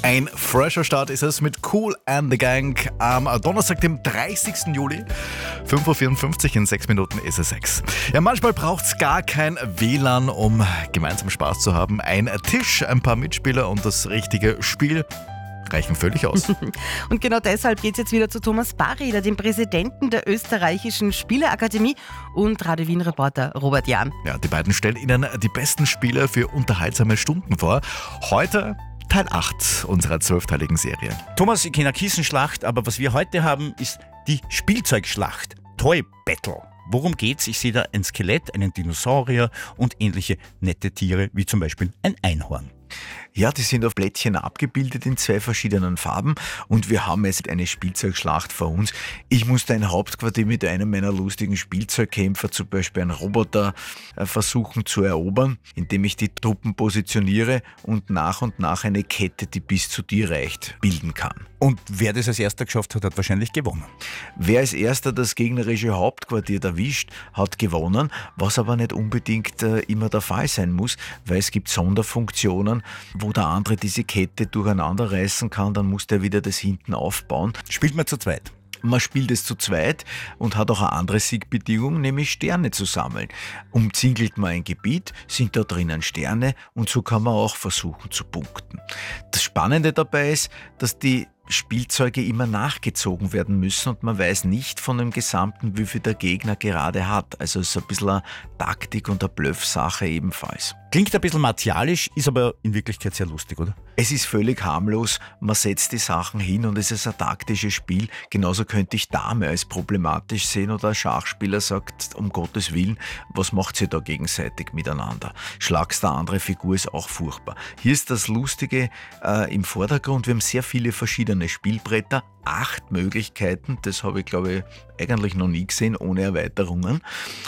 Ein fresher Start ist es mit Kool and the Gang am Donnerstag, dem 30. Juli. 5.54 Uhr, in 6 Minuten ist es 6. Ja, manchmal braucht es gar kein WLAN, um gemeinsam Spaß zu haben. Ein Tisch, ein paar Mitspieler und das richtige Spiel reichen völlig aus. Und genau deshalb geht es jetzt wieder zu Thomas Barrieder, dem Präsidenten der österreichischen Spieleakademie, und Radio Wien-Reporter Robert Jahn. Ja, die beiden stellen Ihnen die besten Spiele für unterhaltsame Stunden vor. Heute Teil 8 unserer 12-teiligen Serie. Thomas, ich kenne eine Kissenschlacht, aber was wir heute haben, ist die Spielzeugschlacht. Toy Battle. Worum geht's? Ich sehe da ein Skelett, einen Dinosaurier und ähnliche nette Tiere, wie zum Beispiel ein Einhorn. Ja, die sind auf Blättchen abgebildet in 2 verschiedenen Farben und wir haben jetzt eine Spielzeugschlacht vor uns. Ich musste ein Hauptquartier mit einem meiner lustigen Spielzeugkämpfer, zum Beispiel einen Roboter, versuchen zu erobern, indem ich die Truppen positioniere und nach eine Kette, die bis zu dir reicht, bilden kann. Und wer das als erster geschafft hat, hat wahrscheinlich gewonnen. Wer als erster das gegnerische Hauptquartier erwischt, hat gewonnen, was aber nicht unbedingt immer der Fall sein muss, weil es gibt Sonderfunktionen, wo der andere diese Kette durcheinander reißen kann, dann muss der wieder das hinten aufbauen. Spielt man zu zweit? Man spielt es zu zweit und hat auch eine andere Siegbedingung, nämlich Sterne zu sammeln. Umzingelt man ein Gebiet, sind da drinnen Sterne und so kann man auch versuchen zu punkten. Das Spannende dabei ist, dass die Spielzeuge immer nachgezogen werden müssen und man weiß nicht von dem Gesamten, wie viel der Gegner gerade hat. Also es ist ein bisschen eine Taktik und eine Bluffsache ebenfalls. Klingt ein bisschen martialisch, ist aber in Wirklichkeit sehr lustig, oder? Es ist völlig harmlos, man setzt die Sachen hin und es ist ein taktisches Spiel. Genauso könnte ich Dame als problematisch sehen oder ein Schachspieler sagt, um Gottes Willen, was macht ihr da gegenseitig miteinander? Schlagst eine andere Figur ist auch furchtbar. Hier ist das Lustige im Vordergrund, wir haben sehr viele verschiedene Spielbretter, 8 Möglichkeiten, das habe ich glaube ich eigentlich noch nie gesehen, ohne Erweiterungen.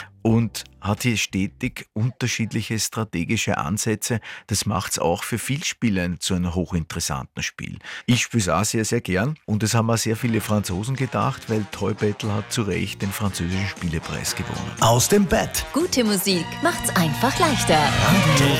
Und hat hier stetig unterschiedliche strategische Ansätze. Das macht es auch für Vielspieler zu einem hochinteressanten Spiel. Ich spiele es auch sehr, sehr gern und es haben auch sehr viele Franzosen gedacht, weil Toy Battle hat zu Recht den französischen Spielepreis gewonnen. Aus dem Bett. Gute Musik macht's einfach leichter. Radio